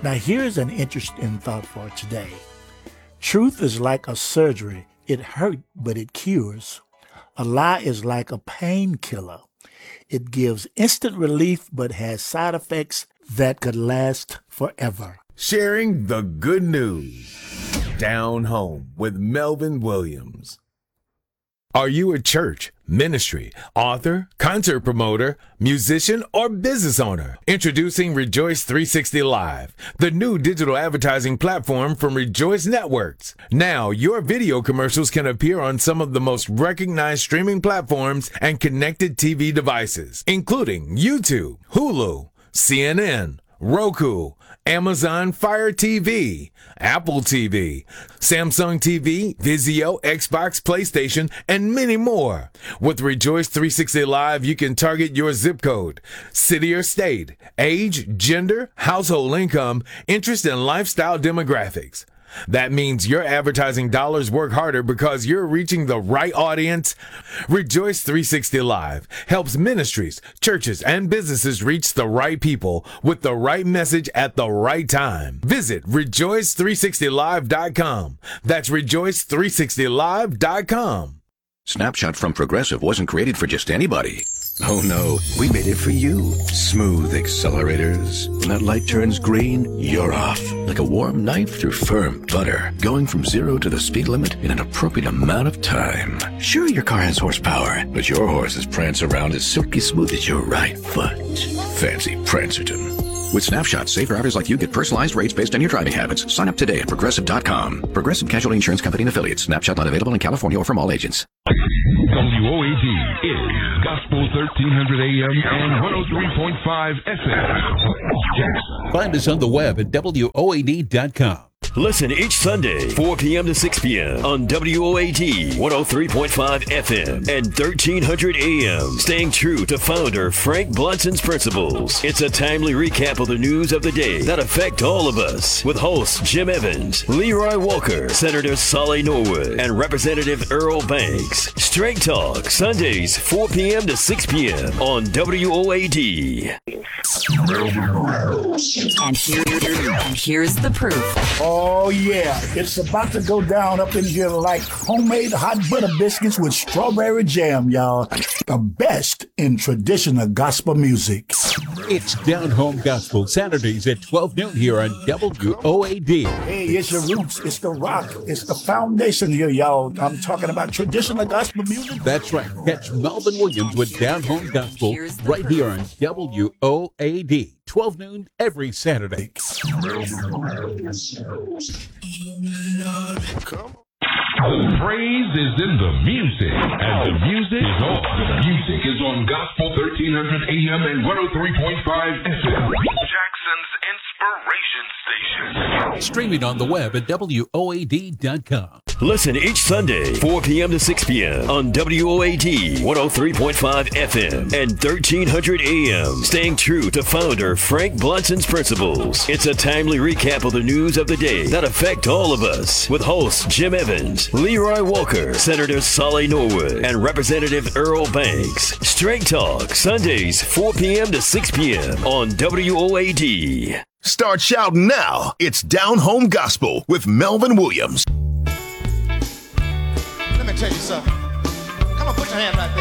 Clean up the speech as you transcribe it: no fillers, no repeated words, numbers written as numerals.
Now, here's an interesting thought for today. Truth is like a surgery. It hurts, but it cures. A lie is like a painkiller. It gives instant relief, but has side effects that could last forever. Sharing the good news. Down Home with Melvin Williams. Are you a church, ministry, author, concert promoter, musician, or business owner? Introducing Rejoice 360 Live, the new digital advertising platform from Rejoice Networks. Now, your video commercials can appear on some of the most recognized streaming platforms and connected TV devices, including YouTube, Hulu, CNN, Roku, Amazon Fire TV, Apple TV, Samsung TV, Vizio, Xbox, PlayStation, and many more. With Rejoice 360 Live, you can target your zip code, city or state, age, gender, household income, interest, and lifestyle demographics. That means your advertising dollars work harder because you're reaching the right audience. Rejoice 360 Live helps ministries, churches, and businesses reach the right people with the right message at the right time. Visit rejoice360live.com. That's rejoice360live.com. Snapshot from Progressive wasn't created for just anybody. Oh no, we made it for you. Smooth accelerators. When that light turns green, you're off. Like a warm knife through firm butter. Going from 0 to the speed limit in an appropriate amount of time. Sure, your car has horsepower, but your horses prance around as silky smooth as your right foot. Fancy Prancerton. With Snapshot, safe drivers like you get personalized rates based on your driving habits. Sign up today at Progressive.com. Progressive Casualty Insurance Company and Affiliates. Snapshot not available in California or from all agents. WOAD is Gospel 1300 AM and 103.5 FM. Jackson. Find us on the web at WOAD.com. Listen each Sunday, 4 p.m. to 6 p.m. on WOAD 103.5 FM and 1300 AM. Staying true to founder Frank Blunson's principles. It's a timely recap of the news of the day that affect all of us. With hosts Jim Evans, Leroy Walker, Senator Solly Norwood, and Representative Earl Banks. Straight Talk, Sundays, 4 p.m. to 6 p.m. on WOAD. And here's the proof. Oh, yeah. It's about to go down up in here like homemade hot butter biscuits with strawberry jam, y'all. The best in traditional gospel music. It's Down Home Gospel, Saturdays at 12 noon here on WOAD. Hey, it's your roots. It's the rock. It's the foundation here, y'all. I'm talking about traditional gospel music. That's right. Catch Melvin Williams with Down Home Gospel right here on WOAD. 12 noon every Saturday. Praise is in the music, and the music is on. The music is on Gospel 1300 AM and 103.5 FM. Jackson's Inspiration Station. Streaming on the web at WOAD.com. Listen each Sunday, 4 p.m. to 6 p.m. on WOAD 103.5 FM and 1300 AM. Staying true to founder Frank Blunson's principles. It's a timely recap of the news of the day that affect all of us. With hosts Jim Evans, Leroy Walker, Senator Solly Norwood, and Representative Earl Banks. Straight Talk, Sundays, 4 p.m. to 6 p.m. on WOAD. Start shouting now. It's Down Home Gospel with Melvin Williams. Let me tell you something. Come on, put your hand right there.